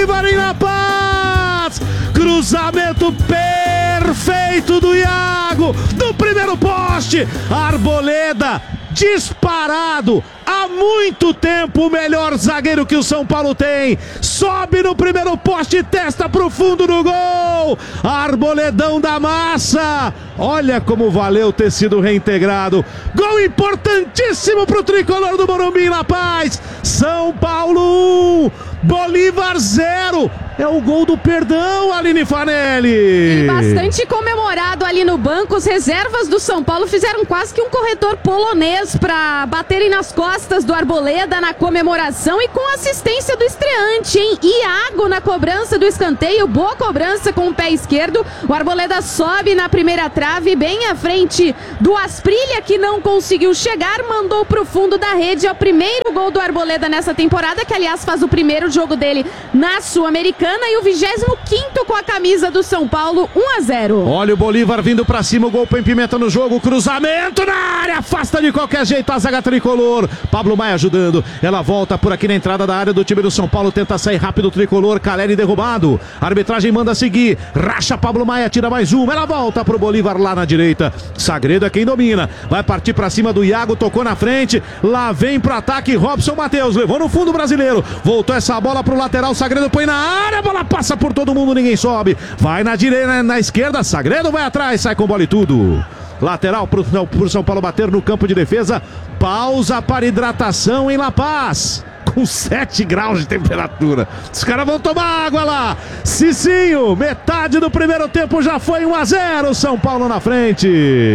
Bolívar em La Paz. Cruzamento perfeito do Iago, do primeiro poste. Arboleda, disparado, há muito tempo o melhor zagueiro que o São Paulo tem, sobe no primeiro poste, testa pro fundo do gol. Arboledão da massa, olha como valeu ter sido reintegrado. Gol importantíssimo pro tricolor do Morumbi em La Paz. São Paulo 1, Bolívar 0. É o gol do perdão, Aline Fanelli. E bastante comemorado ali no banco. Os reservas do São Paulo fizeram quase que um corredor polonês para baterem nas costas do Arboleda na comemoração e com assistência do estreante, hein? Iago na cobrança do escanteio, boa cobrança com o pé esquerdo. O Arboleda sobe na primeira trave, bem à frente do Asprilha, que não conseguiu chegar, mandou pro fundo da rede. É o primeiro gol do Arboleda nessa temporada, que aliás faz o primeiro jogo dele na Sul-Americana. E o 25º com a camisa do São Paulo, 1-0. Olha o Bolívar vindo pra cima, o gol põe pimenta no jogo, cruzamento na área, afasta de qualquer jeito a zaga tricolor. Pablo Maia ajudando, ela volta por aqui na entrada da área do time do São Paulo, tenta sair rápido o tricolor, Caleri derrubado, a arbitragem manda seguir, racha Pablo Maia, tira mais uma, ela volta pro Bolívar lá na direita. Sagredo é quem domina, vai partir pra cima do Iago, tocou na frente, lá vem pro ataque Robson Matheus, levou no fundo brasileiro, voltou essa bola pro lateral, Sagredo põe na área, a bola passa por todo mundo, ninguém sobe, vai na direita, na esquerda, Sagredo vai atrás, sai com bola e tudo. Lateral pro São Paulo bater no campo de defesa, pausa para hidratação em La Paz, com 7 graus de temperatura, os caras vão tomar água lá. Cicinho, metade do primeiro tempo já foi 1-0, São Paulo na frente.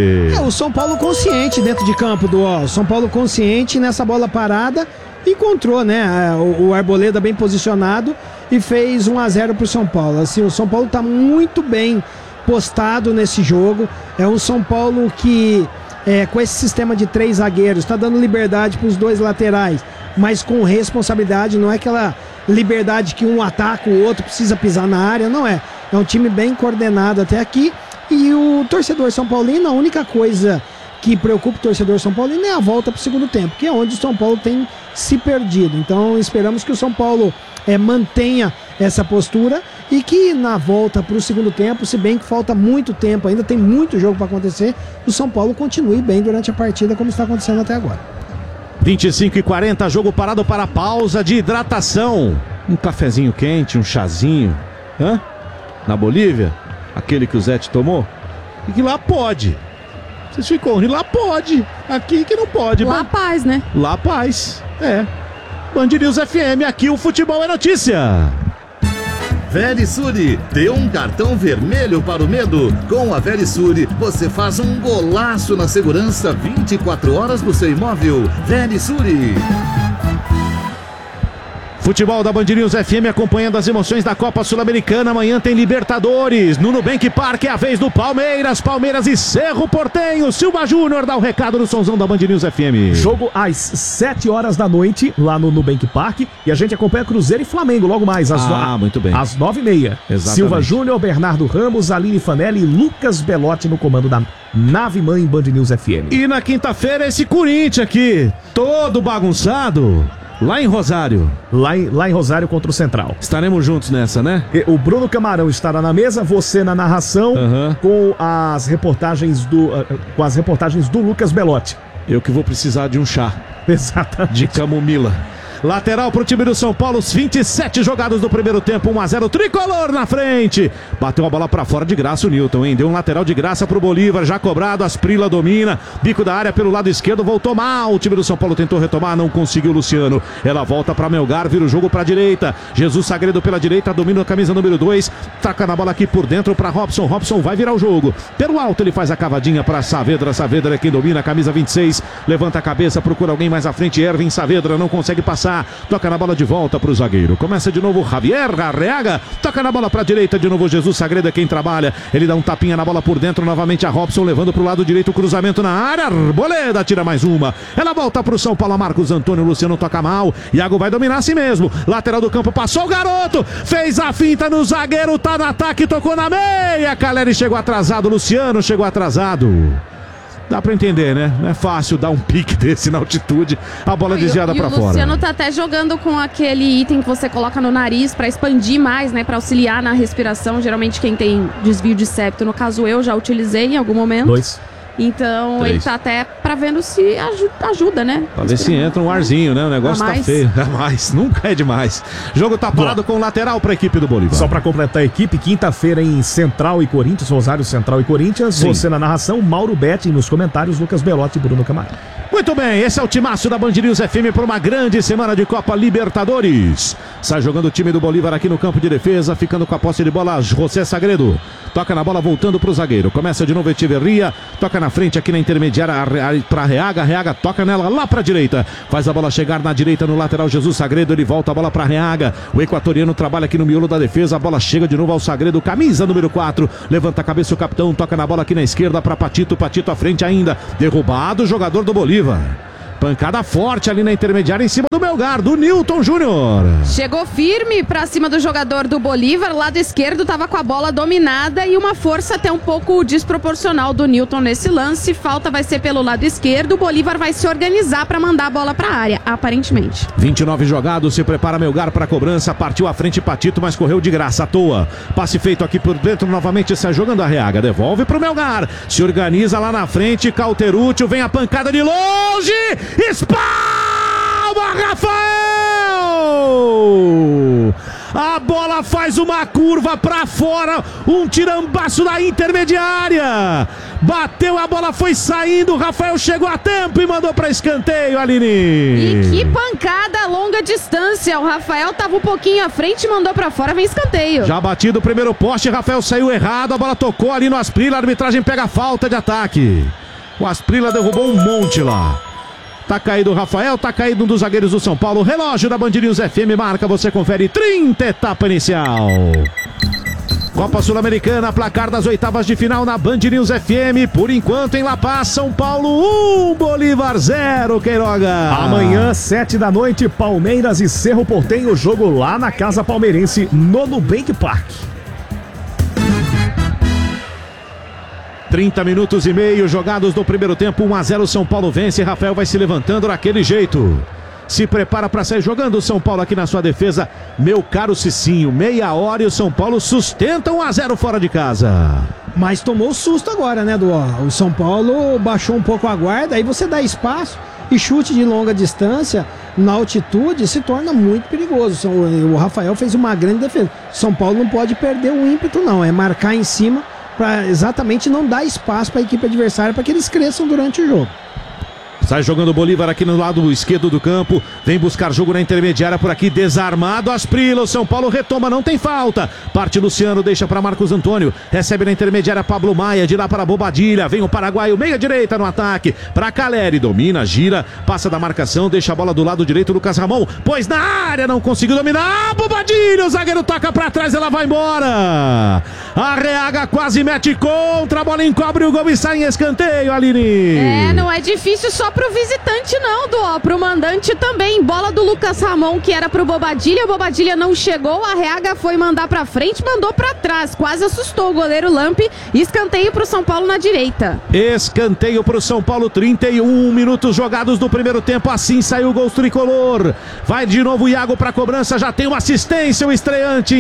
O São Paulo consciente dentro de campo, o São Paulo consciente nessa bola parada, encontrou, né, o Arboleda bem posicionado e fez 1-0 pro São Paulo. Assim, o São Paulo tá muito bem postado nesse jogo, é um São Paulo que com esse sistema de 3 zagueiros, tá dando liberdade pros 2 laterais, mas com responsabilidade, não é aquela liberdade que um ataca, o outro precisa pisar na área, não é. É um time bem coordenado até aqui, e o torcedor São Paulino, a única coisa que preocupa o torcedor São Paulino é a volta pro segundo tempo, que é onde o São Paulo tem se perdido. Então esperamos que o São Paulo mantenha essa postura e que na volta para o segundo tempo, se bem que falta muito tempo, ainda tem muito jogo para acontecer, o São Paulo continue bem durante a partida como está acontecendo até agora. 25:40, jogo parado para pausa de hidratação. Um cafezinho quente, um chazinho, na Bolívia, aquele que o Zete tomou, e que lá pode. Vocês ficam rindo, lá pode, aqui que não pode. La Paz, né? La Paz, Band News FM, aqui o futebol é notícia. Verisure, dê um cartão vermelho para o medo. Com a Verisure, você faz um golaço na segurança 24 horas do seu imóvel. Verisure. Futebol da Band News FM acompanhando as emoções da Copa Sul-Americana. Amanhã tem Libertadores. No Nubank Park é a vez do Palmeiras. Palmeiras e Cerro Porteño. Silva Júnior dá o recado do sonzão da Band News FM. Jogo às 7 horas da noite lá no Nubank Park. E a gente acompanha Cruzeiro e Flamengo logo mais. Muito bem. Às 9h30. Silva Júnior, Bernardo Ramos, Aline Fanelli e Lucas Belotti no comando da Nave Mãe Band News FM. E na quinta-feira esse Corinthians aqui, todo bagunçado. Lá em Rosário. Lá em Rosário contra o Central. Estaremos juntos nessa, né? O Bruno Camarão estará na mesa, você na narração, com as reportagens do Lucas Belotti. Eu que vou precisar de um chá. Exatamente. De camomila. Lateral pro time do São Paulo, os 27 jogados do primeiro tempo, 1-0, tricolor na frente. Bateu a bola pra fora de graça o Newton, hein? Deu um lateral de graça pro Bolívar, já cobrado, Asprila domina, bico da área pelo lado esquerdo, voltou mal. O time do São Paulo tentou retomar, não conseguiu Luciano. Ela volta pra Melgar, vira o jogo pra direita. Jesus Sagredo pela direita, domina a camisa número 2, taca na bola aqui por dentro pra Robson. Robson vai virar o jogo. Pelo alto ele faz a cavadinha pra Saavedra. Saavedra é quem domina a camisa 26, levanta a cabeça, procura alguém mais à frente. Erwin Saavedra não consegue passar. Toca na bola de volta pro zagueiro. Começa de novo Javier Arreaga. Toca na bola pra direita de novo. Jesus Sagredo é quem trabalha. Ele dá um tapinha na bola por dentro. Novamente a Robson levando pro lado direito. Cruzamento na área. Arboleda tira mais uma. Ela volta pro São Paulo. Marcos Antônio. Luciano toca mal. Iago vai dominar assim mesmo. Lateral do campo. Passou o garoto. Fez a finta no zagueiro. Tá no ataque. Tocou na meia. Caleri chegou atrasado. Luciano chegou atrasado. Dá pra entender, né? Não é fácil dar um pique desse na altitude, a bola desviada pra fora. O Luciano tá até jogando com aquele item que você coloca no nariz pra expandir mais, né? Pra auxiliar na respiração. Geralmente quem tem desvio de septo, no caso eu já utilizei em algum momento. 2. Então 3. ele tá até pra vendo se ajuda, né? Pra ver se entra um arzinho, né? O negócio tá feio. É mais, nunca é demais. Jogo tá parado com o lateral pra equipe do Bolívar. Só pra completar a equipe, quinta-feira em Central e Corinthians, Rosário Central e Corinthians. Sim. Você na narração, Mauro Betti, nos comentários, Lucas Belotti e Bruno Camargo. Muito bem, esse é o timaço da Band News FM para uma grande semana de Copa Libertadores. Sai jogando o time do Bolívar aqui no campo de defesa, ficando com a posse de bola José Sagredo. Toca na bola voltando para o zagueiro. Começa de novo Echeverria, toca na frente aqui na intermediária para Reaga. Reaga toca nela lá para a direita. Faz a bola chegar na direita no lateral Jesus Sagredo. Ele volta a bola para Reaga. O equatoriano trabalha aqui no miolo da defesa. A bola chega de novo ao Sagredo, camisa número 4. Levanta a cabeça o capitão, toca na bola aqui na esquerda para Patito. Patito à frente ainda. Derrubado o jogador do Bolívar. Pancada forte ali na intermediária em cima do Melgar, do Newton Júnior. Chegou firme pra cima do jogador do Bolívar, lado esquerdo, tava com a bola dominada e uma força até um pouco desproporcional do Newton nesse lance. Falta vai ser pelo lado esquerdo, o Bolívar vai se organizar pra mandar a bola pra área, aparentemente. 29 jogados, se prepara Melgar pra cobrança, partiu à frente Patito, mas correu de graça à toa. Passe feito aqui por dentro, novamente sai jogando a Reaga, devolve pro Melgar, se organiza lá na frente, Cauteruccio, vem a pancada de longe, espalma Rafael! A bola faz uma curva pra fora, um tirambaço da intermediária. Bateu, a bola foi saindo, Rafael chegou a tempo e mandou pra escanteio, Aline. E que pancada a longa distância, o Rafael tava um pouquinho à frente, mandou pra fora, vem escanteio. Já batido o primeiro poste, Rafael saiu errado, a bola tocou ali no Asprilla, a arbitragem pega a falta de ataque. O Asprilla derrubou um monte lá. Tá caído o Rafael, tá caído um dos zagueiros do São Paulo. Relógio da Band News FM marca, você confere 30, etapa inicial. Copa Sul-Americana, placar das oitavas de final na Band News FM. Por enquanto em La Paz, São Paulo 1, Bolívar 0, Queiroga. Amanhã, 7 da noite, Palmeiras e Cerro Porteño, jogo lá na Casa Palmeirense, no Nubank Park. 30 minutos e meio jogados no primeiro tempo, 1-0, São Paulo vence, Rafael vai se levantando daquele jeito. Se prepara para sair jogando o São Paulo aqui na sua defesa, meu caro Cicinho, meia hora e o São Paulo sustenta 1-0 fora de casa. Mas tomou susto agora, né, Duó? O São Paulo baixou um pouco a guarda, aí você dá espaço e chute de longa distância na altitude se torna muito perigoso. O Rafael fez uma grande defesa. O São Paulo não pode perder o ímpeto, não, é marcar em cima para exatamente não dar espaço para a equipe adversária para que eles cresçam durante o jogo. Sai jogando o Bolívar aqui no lado esquerdo do campo. Vem buscar jogo na intermediária por aqui. Desarmado Asprilla. O São Paulo retoma, não tem falta. Parte Luciano, deixa para Marcos Antônio. Recebe na intermediária Pablo Maia. De lá para Bobadilha. Vem o paraguaio, meia direita no ataque. Para Caleri. Domina, gira. Passa da marcação. Deixa a bola do lado direito. Lucas Ramon. Pois na área, não conseguiu dominar. Bobadilha. O zagueiro toca para trás. Ela vai embora. A Reaga quase mete contra. A bola encobre o gol e sai em escanteio, Aline. Não é difícil só pro visitante não, Duó, pro mandante também. Bola do Lucas Ramon, que era pro Bobadilha, o Bobadilha não chegou, a Reaga foi mandar pra frente, mandou pra trás, quase assustou o goleiro Lampe. Escanteio pro São Paulo na direita. Escanteio pro São Paulo, 31 minutos jogados no primeiro tempo, assim saiu o gol tricolor. Vai de novo o Iago pra cobrança, já tem uma assistência, o estreante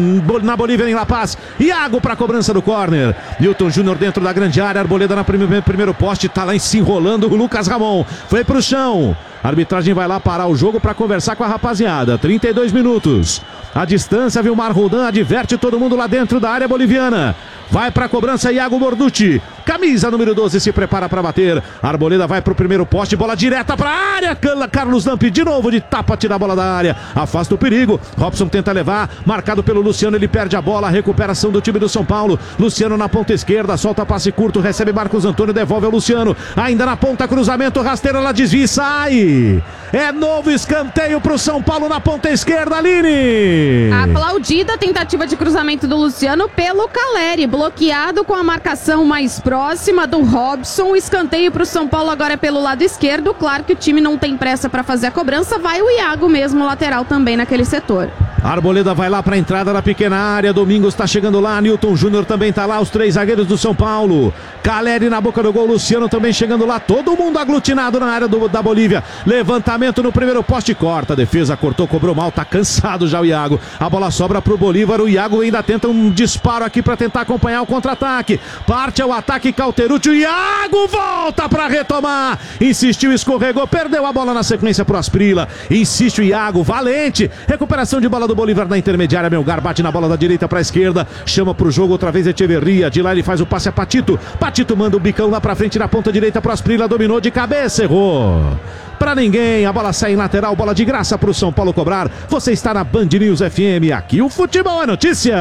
na Bolívia, em La Paz. Iago pra cobrança do córner. Newton Júnior dentro da grande área, Arboleda na primeiro poste, tá lá se enrolando o Lucas Ramon. Foi pro chão. A arbitragem vai lá parar o jogo para conversar com a rapaziada. 32 minutos. A distância, Vilmar Roldan adverte todo mundo lá dentro da área boliviana. Vai para a cobrança Iago Borducci. Camisa número 12 se prepara para bater. Arboleda vai para o primeiro poste. Bola direta para a área. Carlos Lampe de novo de tapa, tira a bola da área. Afasta o perigo. Robson tenta levar. Marcado pelo Luciano. Ele perde a bola. Recuperação do time do São Paulo. Luciano na ponta esquerda. Solta passe curto. Recebe Marcos Antônio. Devolve ao Luciano. Ainda na ponta. Cruzamento. Rasteira. Ela desvia e sai. É novo escanteio para o São Paulo na ponta esquerda. Aline. Aplaudida a tentativa de cruzamento do Luciano pelo Caleri. Bloqueado com a marcação mais próxima do Robson. Escanteio para o São Paulo agora pelo lado esquerdo. Claro que o time não tem pressa para fazer a cobrança. Vai o Iago mesmo, lateral também naquele setor. Arboleda vai lá para a entrada da pequena área. Domingos está chegando lá. Newton Júnior também está lá. Os 3 zagueiros do São Paulo. Caleri na boca do gol. Luciano também chegando lá. Todo mundo aglutinado na área da Bolívia. Levantamento no primeiro poste. Corta. Defesa cortou, cobrou mal. Tá cansado já o Iago. A bola sobra pro Bolívar. O Iago ainda tenta um disparo aqui para tentar acompanhar o contra-ataque. Parte ao ataque Cauterucci. O Iago volta para retomar. Insistiu, escorregou. Perdeu a bola na sequência pro Asprilla. Insiste o Iago. Valente. Recuperação de bola do Bolívar na intermediária. Melgar bate na bola da direita para a esquerda, chama pro jogo outra vez Echeverria. De lá ele faz o passe a Patito. Patito manda o bicão lá pra frente na ponta direita pro Asprilla. Dominou de cabeça, errou. Pra ninguém, a bola sai em lateral, bola de graça pro São Paulo cobrar. Você está na Band News FM. Aqui o futebol é notícia.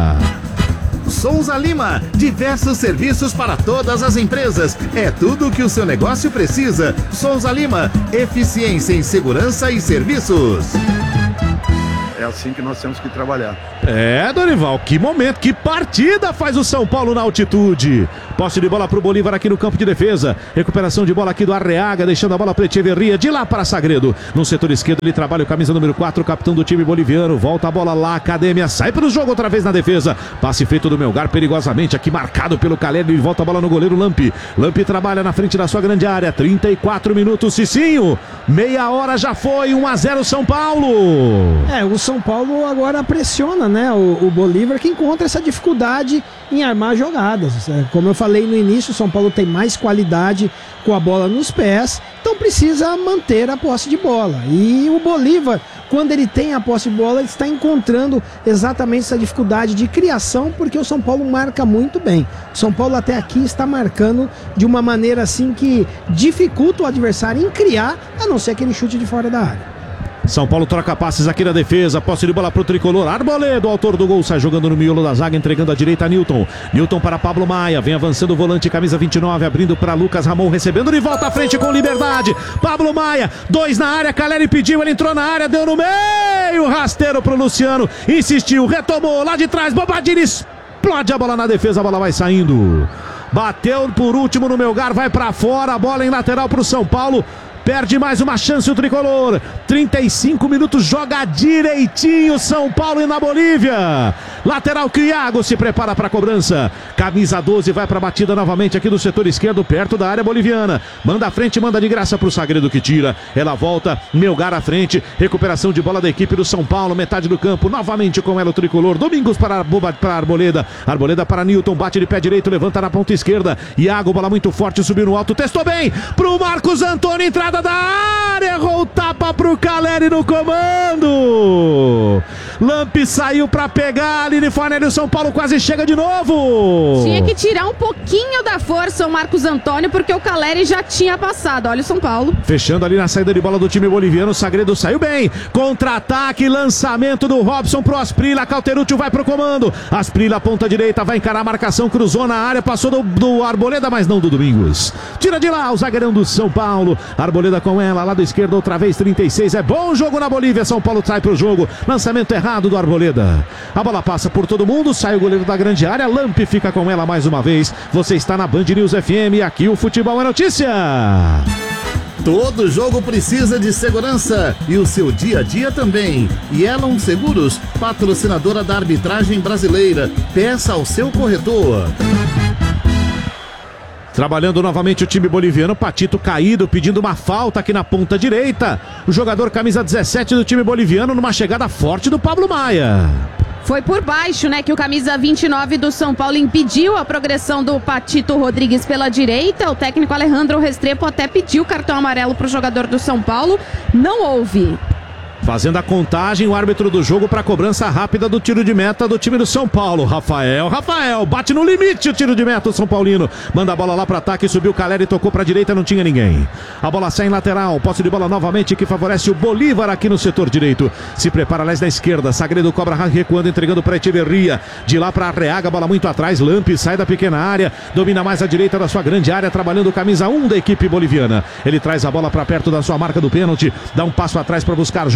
Souza Lima, diversos serviços para todas as empresas. É tudo o que o seu negócio precisa. Souza Lima, eficiência em segurança e serviços. É assim que nós temos que trabalhar. É, Dorival, que momento, que partida faz o São Paulo na altitude. Posse de bola pro Bolívar aqui no campo de defesa. Recuperação de bola aqui do Arreaga, deixando a bola para Echeverria, de lá para Sagredo. No setor esquerdo ele trabalha o camisa número 4, o capitão do time boliviano. Volta a bola lá, Academia, sai pro jogo outra vez na defesa. Passe feito do Melgar perigosamente, aqui marcado pelo Caleri, e volta a bola no goleiro Lampi. Lampi trabalha na frente da sua grande área, 34 minutos, Cicinho. Meia hora já foi, 1-0 São Paulo. O São Paulo agora pressiona, né, o Bolívar, que encontra essa dificuldade em armar jogadas. Como eu falei no início, o São Paulo tem mais qualidade com a bola nos pés, então precisa manter a posse de bola. E o Bolívar, quando ele tem a posse de bola, ele está encontrando exatamente essa dificuldade de criação, porque o São Paulo marca muito bem. O São Paulo até aqui está marcando de uma maneira assim que dificulta o adversário em criar, a não ser aquele chute de fora da área. São Paulo troca passes aqui na defesa, posse de bola pro tricolor, Arboleda, o autor do gol, sai jogando no miolo da zaga, entregando a direita a Newton. Newton para Pablo Maia, vem avançando o volante, camisa 29, abrindo para Lucas Ramon, recebendo de volta à frente com liberdade. Pablo Maia, 2 na área, Caleri pediu, ele entrou na área, deu no meio, rasteiro pro Luciano, insistiu, retomou, lá de trás, Bobadilha explode a bola na defesa, a bola vai saindo. Bateu por último no Melgar, vai para fora, a bola em lateral pro São Paulo. Perde mais uma chance o tricolor. 35 minutos, joga direitinho São Paulo e na Bolívia. Lateral que o Iago se prepara para a cobrança. Camisa 12 vai para a batida novamente aqui do setor esquerdo, perto da área boliviana. Manda à frente, manda de graça para o Sagredo que tira. Ela volta, Melgar à frente. Recuperação de bola da equipe do São Paulo, metade do campo. Novamente com ela o tricolor. Domingos para Arboleda. Arboleda para Newton, bate de pé direito, levanta na ponta esquerda. Iago, bola muito forte, subiu no alto, testou bem. Pro Marcos Antônio, entrada da área, errou o tapa pro Caleri no comando. Lampi saiu pra pegar ali de Fornelli, o São Paulo quase chega de novo. Tinha que tirar um pouquinho da força o Marcos Antônio, porque o Caleri já tinha passado. Olha o São Paulo. Fechando ali na saída de bola do time boliviano, o Sagredo saiu bem. Contra-ataque, lançamento do Robson pro Asprilla, Cauterucci vai pro comando. Asprilla, ponta direita, vai encarar a marcação, cruzou na área, passou do Arboleda, mas não do Domingos. Tira de lá o zagueirão do São Paulo. Arboleda com ela, lado esquerdo outra vez, 36, é bom jogo na Bolívia, São Paulo sai pro jogo, lançamento errado do Arboleda, a bola passa por todo mundo, sai o goleiro da grande área, Lampi fica com ela mais uma vez. Você está na Band News FM, aqui o futebol é notícia. Todo jogo precisa de segurança e o seu dia a dia também. E Elon Seguros, patrocinadora da arbitragem brasileira, peça ao seu corretor. Trabalhando novamente o time boliviano, Patito caído, pedindo uma falta aqui na ponta direita. O jogador camisa 17 do time boliviano numa chegada forte do Pablo Maia. Foi por baixo, né, que o camisa 29 do São Paulo impediu a progressão do Patito Rodrigues pela direita. O técnico Alejandro Restrepo até pediu cartão amarelo para o jogador do São Paulo. Não houve. Fazendo a contagem, o árbitro do jogo para a cobrança rápida do tiro de meta do time do São Paulo. Rafael, bate no limite o tiro de meta, o São Paulino. Manda a bola lá para ataque, subiu o Caleri, tocou para a direita, não tinha ninguém. A bola sai em lateral, posse de bola novamente que favorece o Bolívar aqui no setor direito. Se prepara, aliás, na esquerda, Sagredo cobra recuando, entregando para Echeverria. De lá para Arreaga, bola muito atrás, Lampi sai da pequena área, domina mais a direita da sua grande área, trabalhando o camisa 1 da equipe boliviana. Ele traz a bola para perto da sua marca do pênalti, dá um passo atrás para buscar jogo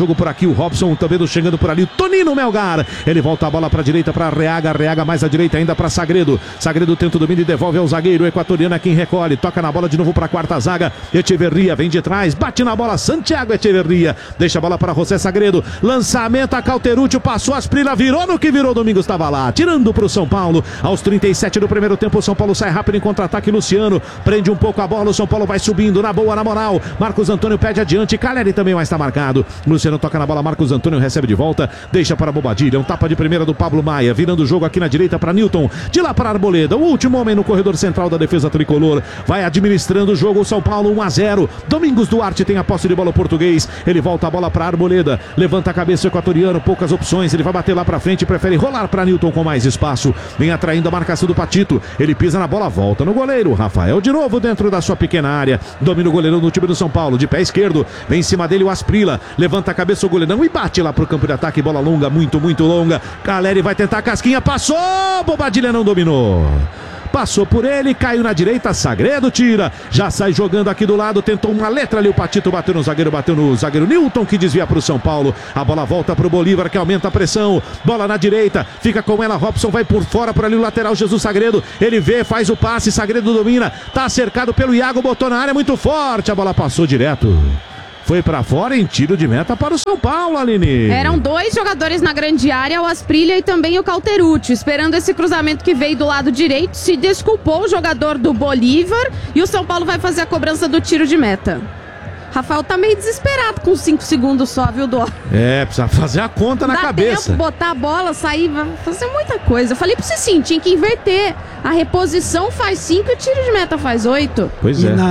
jogo por aqui, o Robson também chegando por ali, o Tonino Melgar, ele volta a bola para a direita, para Arreaga mais à direita ainda para Sagredo tenta o domínio e devolve ao zagueiro equatoriano, quem recolhe, toca na bola de novo para a quarta zaga, Echeverria vem de trás, bate na bola, Santiago Echeverria, deixa a bola para José Sagredo, lançamento a Cauteruccio, passou Asprilla, virou no que virou, Domingos estava lá, tirando para o São Paulo, aos 37 do primeiro tempo, o São Paulo sai rápido em contra-ataque, Luciano prende um pouco a bola, o São Paulo vai subindo, na boa, na moral, Marcos Antônio pede adiante, Caleri também vai estar marcado, Luciano toca na bola, Marcos Antônio recebe de volta, deixa para Bobadilha, um tapa de primeira do Pablo Maia, virando o jogo aqui na direita para Newton, de lá para Arboleda, o último homem no corredor central da defesa tricolor, vai administrando o jogo, o São Paulo 1-0, Domingos Duarte tem a posse de bola, o português, ele volta a bola para Arboleda, levanta a cabeça o equatoriano, poucas opções, ele vai bater lá para frente, prefere rolar para Newton com mais espaço, vem atraindo a marcação do Patito, ele pisa na bola, volta no goleiro, Rafael de novo dentro da sua pequena área, domina o goleirão do time do São Paulo, de pé esquerdo, vem em cima dele o Asprilla, levanta a cabeça o goleirão e bate lá pro campo de ataque, bola longa, muito longa, Caleri vai tentar a casquinha, passou, Bobadilha não dominou. Passou por ele, caiu na direita, Sagredo tira, já sai jogando aqui do lado, tentou uma letra ali, o Patito bateu no zagueiro Newton, que desvia para o São Paulo, a bola volta para o Bolívar, que aumenta a pressão, bola na direita, fica com ela, Robson vai por fora, por ali o lateral, Jesus Sagredo, ele vê, faz o passe, Sagredo domina, tá cercado pelo Iago, botou na área, muito forte, a bola passou direto. Foi pra fora em tiro de meta para o São Paulo, Aline. Eram dois jogadores na grande área, o Asprilla e também o Cauteruccio. Esperando esse cruzamento que veio do lado direito, se desculpou o jogador do Bolívar e o São Paulo vai fazer a cobrança do tiro de meta. Rafael tá meio desesperado com 5 segundos só, viu, Dó? Precisa fazer a conta na cabeça. Tempo, botar a bola, sair, vai fazer muita coisa. Eu falei pra você sim, tinha que inverter. A reposição faz 5 e o tiro de meta faz 8. Pois é.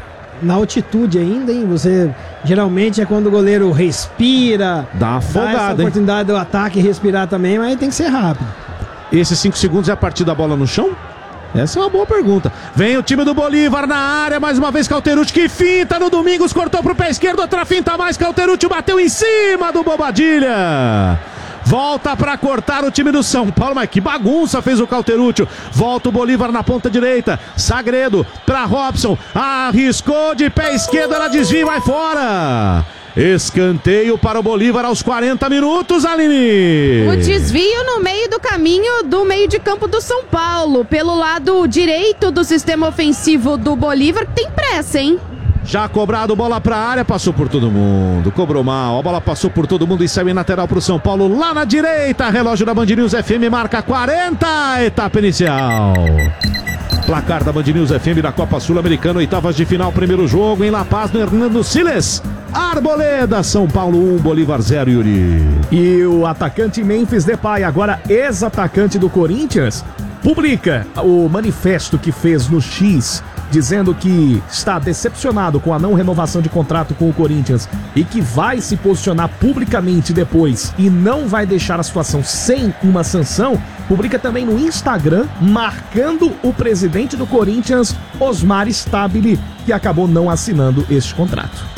Na altitude ainda, hein? Você geralmente é quando o goleiro respira, dá uma afogada, essa oportunidade do ataque respirar também, mas tem que ser rápido. Esses 5 segundos é a partir da bola no chão? Essa é uma boa pergunta. Vem o time do Bolívar na área, mais uma vez Cauteruccio, que finta no Domingos, cortou pro pé esquerdo, outra finta mais, Cauteruccio bateu em cima do Bobadilha. Volta para cortar o time do São Paulo, mas que bagunça fez o Cauteruccio. Volta o Bolívar na ponta direita, Sagredo para Robson, arriscou de pé esquerdo, ela desvia e vai fora. Escanteio para o Bolívar aos 40 minutos, Aline. O desvio no meio do caminho do meio de campo do São Paulo, pelo lado direito do sistema ofensivo do Bolívar, que tem pressa, hein? Já cobrado, bola pra área, passou por todo mundo, cobrou mal, a bola passou por todo mundo e saiu em lateral pro São Paulo, lá na direita, relógio da Band News FM marca 40, etapa inicial. Placar da Band News FM da Copa Sul-Americana, oitavas de final, primeiro jogo em La Paz, no Hernando Siles. Arboleda, São Paulo 1, Bolívar 0, Yuri. E o atacante Memphis Depay, agora ex-atacante do Corinthians, publica o manifesto que fez no X, dizendo que está decepcionado com a não renovação de contrato com o Corinthians e que vai se posicionar publicamente depois e não vai deixar a situação sem uma sanção. Publica também no Instagram, marcando o presidente do Corinthians, Osmar Stabile, que acabou não assinando este contrato.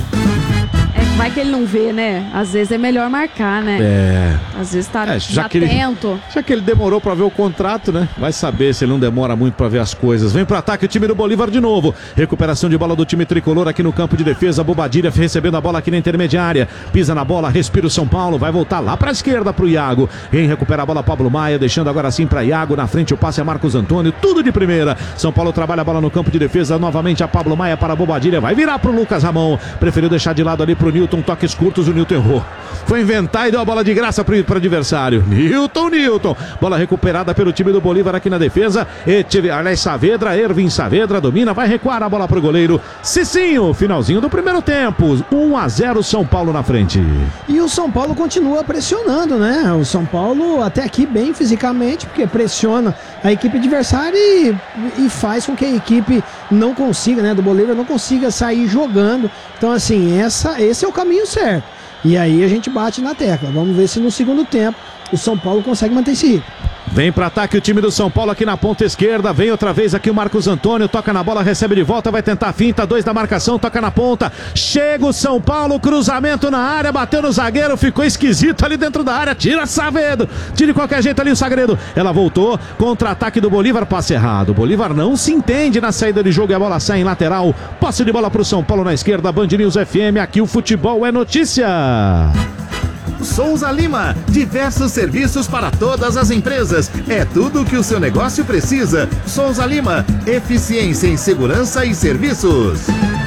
Vai que ele não vê, né? Às vezes é melhor marcar, né? Às vezes tá atento. Já que ele demorou pra ver o contrato, né? Vai saber se ele não demora muito pra ver as coisas. Vem pro ataque o time do Bolívar de novo. Recuperação de bola do time tricolor aqui no campo de defesa. Bobadilha recebendo a bola aqui na intermediária. Pisa na bola, respira o São Paulo. Vai voltar lá pra esquerda pro Iago. Quem recupera a bola, Pablo Maia. Deixando agora sim pra Iago. Na frente o passe é Marcos Antônio. Tudo de primeira. São Paulo trabalha a bola no campo de defesa. Novamente a Pablo Maia para a Bobadilha. Vai virar pro Lucas Ramon. Preferiu deixar de lado ali pro Newton. Toques curtos, o Newton errou. Foi inventar e deu a bola de graça para o adversário. Newton. Bola recuperada pelo time do Bolívar aqui na defesa. Ervin Saavedra domina, vai recuar a bola para o goleiro Cicinho. Finalzinho do primeiro tempo. 1-0 São Paulo na frente. E o São Paulo continua pressionando, né? O São Paulo até aqui bem fisicamente, porque pressiona a equipe adversária e faz com que a equipe não consiga, né? Do Bolívar não consiga sair jogando. Então, assim, esse é o caminho certo. E aí a gente bate na tecla. Vamos ver se no segundo tempo o São Paulo consegue manter esse ritmo. Vem para ataque o time do São Paulo aqui na ponta esquerda. Vem outra vez aqui o Marcos Antônio. Toca na bola, recebe de volta, vai tentar a finta. 2 da marcação, toca na ponta. Chega o São Paulo, cruzamento na área. Bateu no zagueiro, ficou esquisito ali dentro da área. Tira Saavedra. Tira de qualquer jeito ali o Sagredo. Ela voltou, contra-ataque do Bolívar, passe errado. O Bolívar não se entende na saída de jogo e a bola sai em lateral. Posse de bola para o São Paulo na esquerda. Band News FM, aqui o futebol é notícia. Souza Lima, diversos serviços para todas as empresas. É tudo o que o seu negócio precisa. Souza Lima, eficiência em segurança e serviços.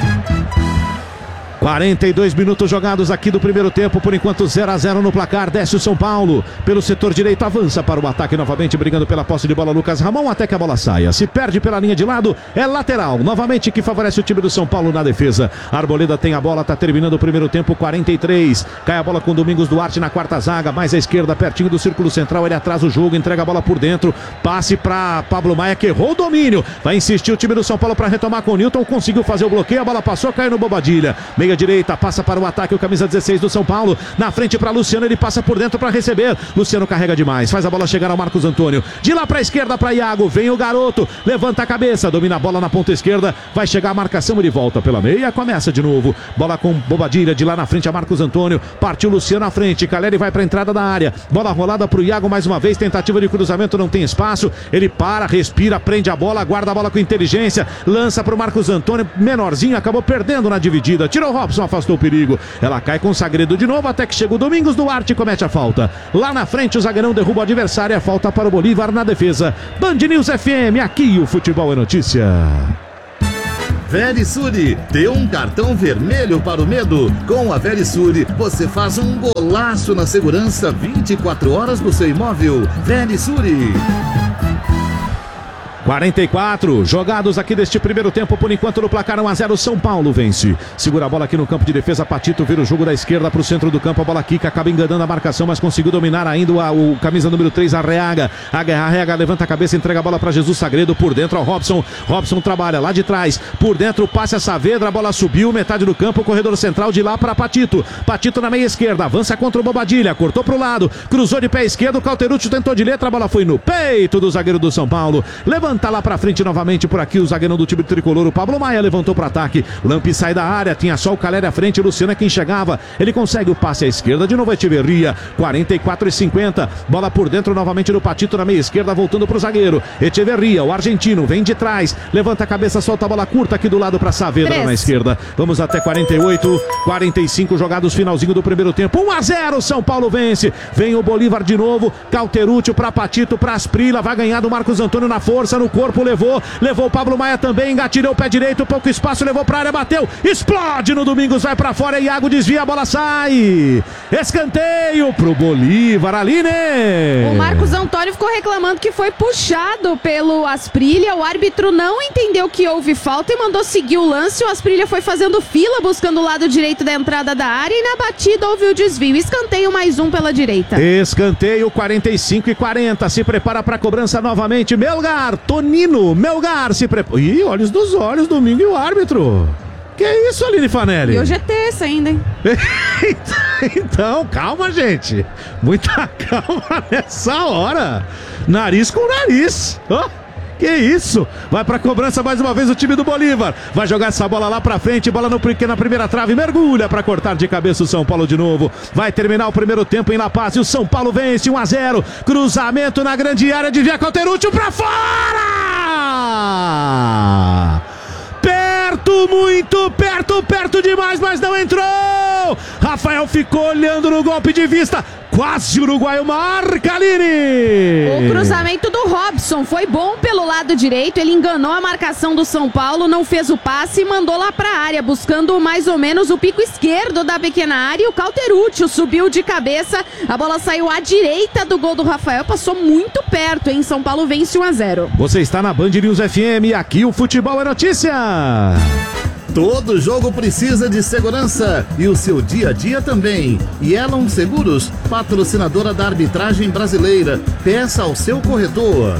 42 minutos jogados aqui do primeiro tempo, por enquanto 0-0 no placar. Desce o São Paulo pelo setor direito, avança para o ataque novamente, brigando pela posse de bola Lucas Ramon, até que a bola saia. Se perde pela linha de lado, é lateral, novamente, que favorece o time do São Paulo na defesa. Arboleda tem a bola, tá terminando o primeiro tempo, 43. Cai a bola com Domingos Duarte na quarta zaga, mais à esquerda, pertinho do círculo central, ele atrasa o jogo, entrega a bola por dentro, passe para Pablo Maia, que errou o domínio. Vai insistir o time do São Paulo para retomar com o Newton, conseguiu fazer o bloqueio, a bola passou, caiu no Bobadilha. Meia direita, passa para o ataque o camisa 16 do São Paulo, na frente para Luciano, ele passa por dentro para receber. Luciano carrega demais, faz a bola chegar ao Marcos Antônio, de lá para a esquerda para Iago, vem o garoto, levanta a cabeça, domina a bola na ponta esquerda, vai chegar a marcação, ele volta pela meia, começa de novo, bola com Bobadilha, de lá na frente a Marcos Antônio, partiu Luciano à frente, Caleri vai para a entrada da área, bola rolada para o Iago mais uma vez, tentativa de cruzamento, não tem espaço, ele para, respira, prende a bola, guarda a bola com inteligência, lança para o Marcos Antônio, menorzinho, acabou perdendo na dividida, tirou o Robson, afastou o perigo, ela cai com o Sagredo de novo, até que chega o Domingos Duarte e comete a falta. Lá na frente o zagueirão derruba o adversário, a falta para o Bolívar na defesa. Band News FM, aqui o futebol é notícia. Verisure, dê um cartão vermelho para o medo. Com a Verisure, você faz um golaço na segurança 24 horas do seu imóvel. Verisure. 44 jogados aqui deste primeiro tempo, por enquanto no placar 1-0, São Paulo vence. Segura a bola aqui no campo de defesa, Patito vira o jogo da esquerda para o centro do campo, a bola quica, acaba enganando a marcação, mas conseguiu dominar ainda o camisa número 3, Arreaga. Arreaga levanta a cabeça, entrega a bola para Jesus Sagredo, por dentro ao Robson. Robson trabalha lá de trás, por dentro passe a Saavedra, a bola subiu, metade do campo, corredor central de lá para Patito. Patito na meia esquerda, avança contra o Bobadilha, cortou para o lado, cruzou de pé esquerdo, o Cauterucci tentou de letra, a bola foi no peito do zagueiro do São Paulo. Levanta lá pra frente novamente por aqui o zagueirão do time tricolor, o Pablo Maia, levantou para ataque, Lampi sai da área, tinha só o Caleri à frente, o Luciano é quem chegava, ele consegue o passe à esquerda, de novo Echeverria, 44-50, bola por dentro novamente do Patito na meia esquerda, voltando pro zagueiro, Echeverria, o argentino, vem de trás, levanta a cabeça, solta a bola curta aqui do lado pra Saavedra na esquerda, vamos até 48, 45 jogados, finalzinho do primeiro tempo, 1-0, São Paulo vence, vem o Bolívar de novo, Cauterucci pra Patito, pra Asprila, vai ganhar do Marcos Antônio na força, no corpo, levou o Pablo Maia também, engatilhou o pé direito, pouco espaço, levou pra área, bateu, explode no Domingos, vai pra fora, Iago desvia, a bola sai, escanteio pro Bolívar, Aline. O Marcos Antônio ficou reclamando que foi puxado pelo Asprilla, o árbitro não entendeu que houve falta e mandou seguir o lance, o Asprilla foi fazendo fila, buscando o lado direito da entrada da área e na batida houve o desvio, escanteio mais um pela direita. Escanteio, 45-40, se prepara pra cobrança novamente, Melgar, Tonino, Melgar se prepara. Ih, olhos dos olhos, domingo e o árbitro. Que é isso, Aline Fanelli? E hoje é terça ainda, hein? Então, calma, gente. Muita calma nessa hora. Nariz com nariz. Oh, que isso? Vai pra cobrança mais uma vez o time do Bolívar. Vai jogar essa bola lá pra frente. Bola na primeira trave. Mergulha pra cortar de cabeça o São Paulo de novo. Vai terminar o primeiro tempo em La Paz. E o São Paulo vence 1-0. Cruzamento na grande área. Desvia Cauterucci pra fora! Perto, muito perto demais, mas não entrou! Rafael ficou olhando no golpe de vista. Quase o uruguaio marca, Aline! O cruzamento do Robson foi bom pelo lado direito, ele enganou a marcação do São Paulo, não fez o passe e mandou lá pra área, buscando mais ou menos o pico esquerdo da pequena área, e o Cauterucci subiu de cabeça, a bola saiu à direita do gol do Rafael, passou muito perto, hein? São Paulo vence 1-0. Você está na Band News FM, aqui o futebol é notícia! Todo jogo precisa de segurança e o seu dia a dia também. E Elon Seguros, patrocinadora da arbitragem brasileira. Peça ao seu corretor.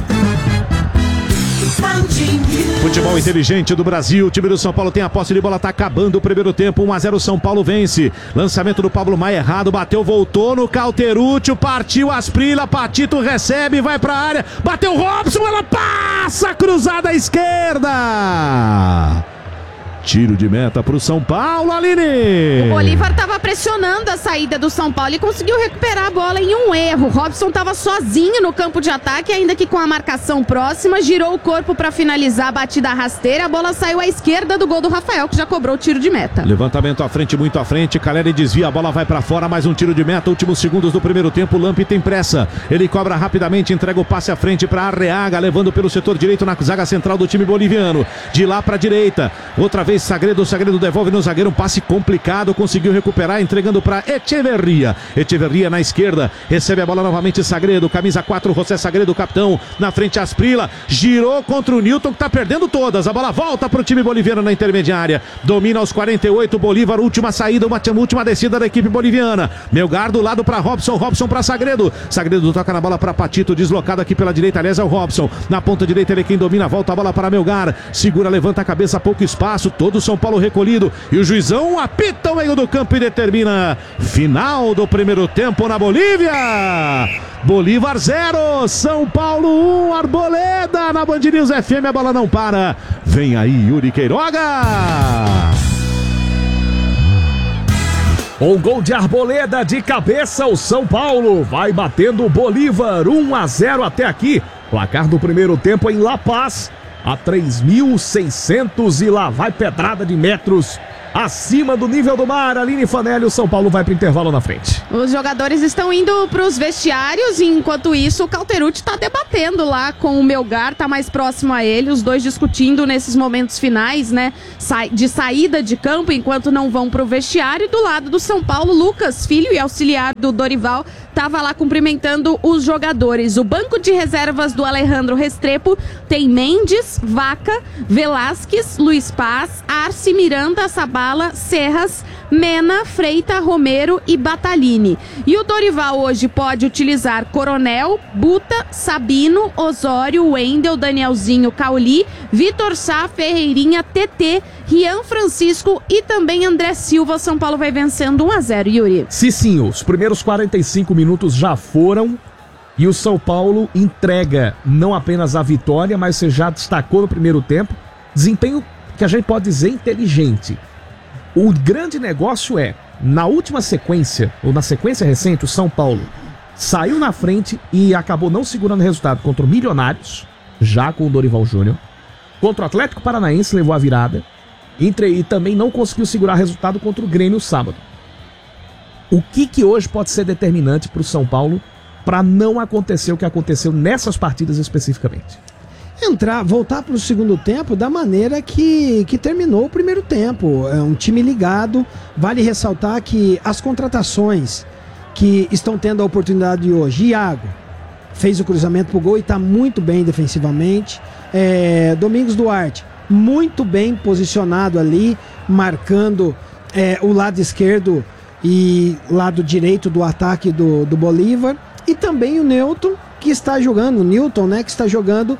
Futebol inteligente do Brasil, o time do São Paulo tem a posse de bola, tá acabando o primeiro tempo, 1-0, São Paulo vence. Lançamento do Pablo Maia errado, bateu, voltou no Cauterucci, partiu Asprilla, Patito recebe, vai pra área, bateu Robson, ela passa, cruzada à esquerda. Tiro de meta pro São Paulo, Aline! O Bolívar estava pressionando a saída do São Paulo e conseguiu recuperar a bola em um erro. Robson estava sozinho no campo de ataque, ainda que com a marcação próxima, girou o corpo para finalizar a batida rasteira. A bola saiu à esquerda do gol do Rafael, que já cobrou o tiro de meta. Levantamento à frente, muito à frente. Caleri desvia, a bola vai para fora, mais um tiro de meta. Últimos segundos do primeiro tempo, Lampi tem pressa. Ele cobra rapidamente, entrega o passe à frente para Arreaga, levando pelo setor direito na zaga central do time boliviano. De lá para a direita, outra vez Sagredo devolve no zagueiro, um passe complicado, conseguiu recuperar, entregando para Echeverria na esquerda, recebe a bola novamente Sagredo, camisa 4, José Sagredo, capitão, na frente Asprila, girou contra o Newton, que tá perdendo todas, a bola volta pro time boliviano na intermediária, domina aos 48, Bolívar, última saída, última descida da equipe boliviana, Melgar do lado para Robson para Sagredo toca na bola para Patito, deslocado aqui pela direita, aliás é o Robson, na ponta direita ele é quem domina, volta a bola para Melgar, segura, levanta a cabeça, pouco espaço, todo São Paulo recolhido e o juizão apita o meio do campo e determina final do primeiro tempo na Bolívia. Bolívar 0, São Paulo 1, Arboleda na Band News FM, a bola não para. Vem aí Yuri Queiroga. O gol de Arboleda de cabeça, o São Paulo vai batendo o Bolívar 1-0 até aqui. Placar do primeiro tempo em La Paz. A 3.600 e lá vai pedrada de metros acima do nível do mar. Aline Fanelli, o São Paulo vai para o intervalo na frente. Os jogadores estão indo para os vestiários e enquanto isso o Cauterucci está debatendo lá com o Melgar, está mais próximo a ele, os dois discutindo nesses momentos finais, né, de saída de campo, enquanto não vão para o vestiário. E do lado do São Paulo, Lucas, filho e auxiliar do Dorival, estava lá cumprimentando os jogadores. O banco de reservas do Alejandro Restrepo tem Mendes, Vaca, Velasquez, Luiz Paz, Arce, Miranda, Sabala, Serras, Mena, Freita, Romero e Batalini. E o Dorival hoje pode utilizar Coronel, Buta, Sabino, Osório, Wendel, Danielzinho, Cauli, Vitor Sá, Ferreirinha, TT, Rian Francisco e também André Silva. São Paulo vai vencendo 1-0, Yuri. Sim, os primeiros 45 minutos já foram e o São Paulo entrega não apenas a vitória, mas você já destacou no primeiro tempo, desempenho que a gente pode dizer inteligente. O grande negócio é, na última sequência, ou na sequência recente, o São Paulo saiu na frente e acabou não segurando o resultado contra o Milionários, já com o Dorival Júnior, contra o Atlético Paranaense levou a virada, e também não conseguiu segurar resultado contra o Grêmio sábado. O que hoje pode ser determinante para o São Paulo para não acontecer o que aconteceu nessas partidas especificamente? Voltar para o segundo tempo da maneira que terminou o primeiro tempo. É um time ligado. Vale ressaltar que as contratações que estão tendo a oportunidade de hoje, Iago fez o cruzamento pro gol e está muito bem defensivamente. Domingos Duarte, muito bem posicionado ali, marcando o lado esquerdo e lado direito do ataque do Bolívar. E também o Newton, que está jogando, o Newton, né, que está jogando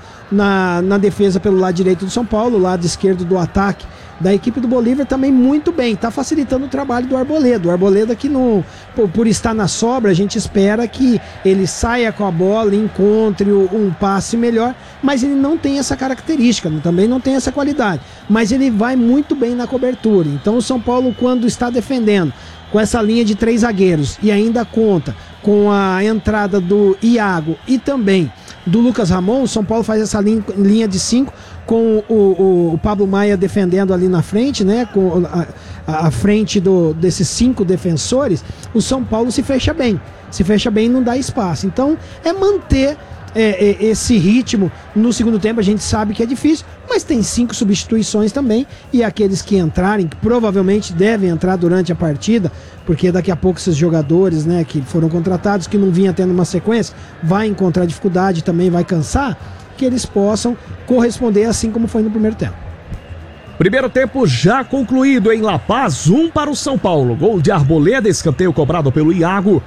na defesa pelo lado direito do São Paulo, lado esquerdo do ataque da equipe do Bolívar também muito bem, está facilitando o trabalho do Arboleda. O Arboleda que por estar na sobra, a gente espera que ele saia com a bola, encontre um passe melhor, mas ele não tem essa característica, também não tem essa qualidade, mas ele vai muito bem na cobertura. Então o São Paulo, quando está defendendo com essa linha de 3 zagueiros e ainda conta com a entrada do Iago e também do Lucas Ramon, o São Paulo faz essa linha de 5 com o Pablo Maia defendendo ali na frente, né? Com a frente desses 5 defensores, o São Paulo se fecha bem e não dá espaço. Então é manter esse ritmo no segundo tempo. A gente sabe que é difícil, mas tem 5 substituições também, e aqueles que entrarem, que provavelmente devem entrar durante a partida, porque daqui a pouco esses jogadores, né, que foram contratados, que não vinham tendo uma sequência, vai encontrar dificuldade, também vai cansar, que eles possam corresponder assim como foi no primeiro tempo. Primeiro tempo já concluído em La Paz, 1 para o São Paulo. Gol de Arboleda, escanteio cobrado pelo Iago,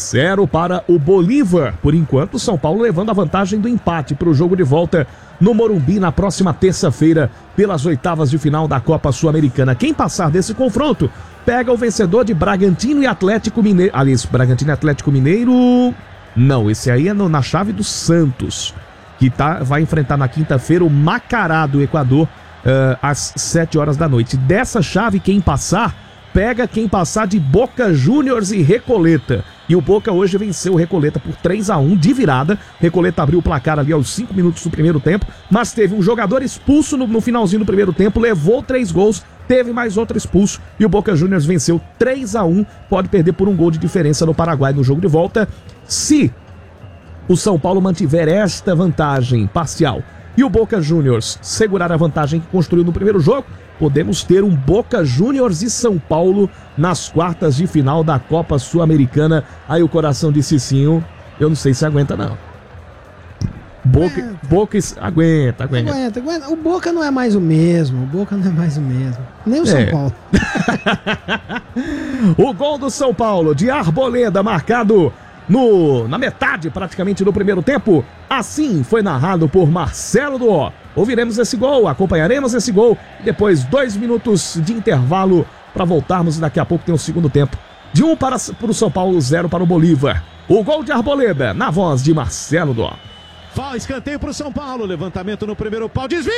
0 para o Bolívar. Por enquanto, o São Paulo levando a vantagem do empate para o jogo de volta no Morumbi na próxima terça-feira, pelas oitavas de final da Copa Sul-Americana. Quem passar desse confronto pega o vencedor de Bragantino e Atlético Mineiro. Aliás, Bragantino e Atlético Mineiro... Não, esse aí é na chave do Santos, que vai enfrentar na quinta-feira o Macará do Equador às 7 horas da noite. Dessa chave, quem passar, pega quem passar de Boca Juniors e Recoleta. E o Boca hoje venceu o Recoleta por 3-1 de virada. Recoleta abriu o placar ali aos 5 minutos do primeiro tempo, mas teve um jogador expulso no finalzinho do primeiro tempo, levou 3 gols, teve mais outro expulso e o Boca Juniors venceu 3-1. Pode perder por um gol de diferença no Paraguai no jogo de volta. Se o São Paulo mantiver esta vantagem parcial e o Boca Juniors segurar a vantagem que construiu no primeiro jogo, podemos ter um Boca Juniors e São Paulo nas quartas de final da Copa Sul-Americana. Aí o coração de Cicinho, eu não sei se aguenta não. Boca aguenta. O Boca não é mais o mesmo. Nem o São Paulo. O gol do São Paulo de Arboleda, marcado na metade praticamente do primeiro tempo. Assim foi narrado por Marcelo Duó. Ouviremos esse gol, acompanharemos esse gol. Depois 2 minutos de intervalo para voltarmos. Daqui a pouco tem o segundo tempo. De 1 para o São Paulo, 0 para o Bolívar. O gol de Arboleda, na voz de Marcelo Duó. Escanteio para o São Paulo. Levantamento no primeiro pau. Desvio.